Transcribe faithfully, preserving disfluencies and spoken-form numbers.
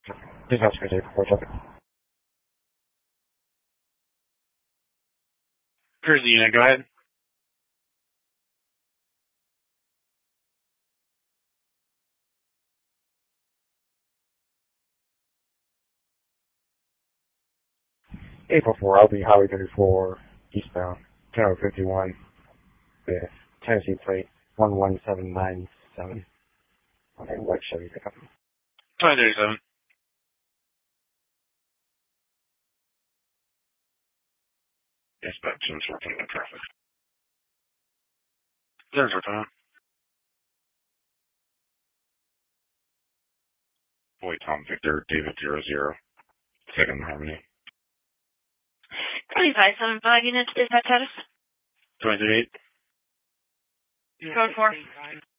Please ask for four traffic. Jersey unit, go ahead. April four, I'll be Highway thirty-four, eastbound, ten oh fifty-one, with Tennessee plate one one seven nine seven. Okay, white Chevy pickup. twenty thirty-seven. Dispatch, since we're putting in traffic. There's our time. Boy, Tom Victor, David zero zero. Second Harmony. twenty-five seventy-five units, dispatch status. twenty-three eight. Code four.